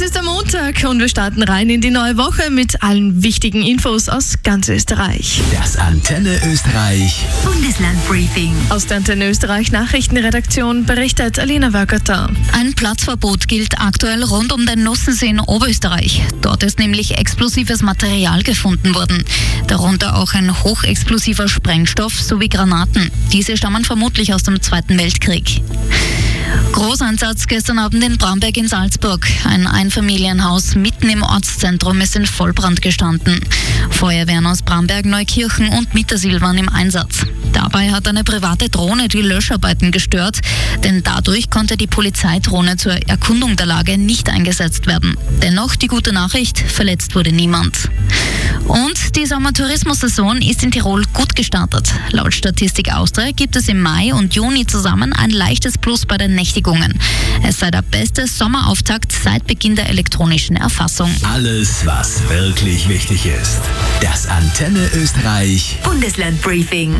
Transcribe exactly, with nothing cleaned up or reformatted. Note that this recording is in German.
ist der Montag und wir starten rein in die neue Woche mit allen wichtigen Infos aus ganz Österreich. Das Antenne Österreich Bundeslandbriefing. Aus der Antenne Österreich Nachrichtenredaktion berichtet Alina Wörgerter. Ein Platzverbot gilt aktuell rund um den Nussensee in Oberösterreich. Dort ist nämlich explosives Material gefunden worden. Darunter auch ein hochexplosiver Sprengstoff sowie Granaten. Diese stammen vermutlich aus dem Zweiten Weltkrieg. Großeinsatz gestern Abend in Bramberg in Salzburg. Ein Einfamilienhaus mitten im Ortszentrum ist in Vollbrand gestanden. Feuerwehren aus Bramberg, Neukirchen und Mittersil waren im Einsatz. Dabei hat eine private Drohne die Löscharbeiten gestört, denn dadurch konnte die Polizeidrohne zur Erkundung der Lage nicht eingesetzt werden. Dennoch die gute Nachricht, verletzt wurde niemand. Und die Sommertourismussaison ist in Tirol gut gestartet. Laut Statistik Austria gibt es im Mai und Juni zusammen ein leichtes Plus bei den Nächtigungen. Es sei der beste Sommerauftakt seit Beginn der elektronischen Erfassung. Alles, was wirklich wichtig ist. Das Antenne Österreich Bundeslandbriefing.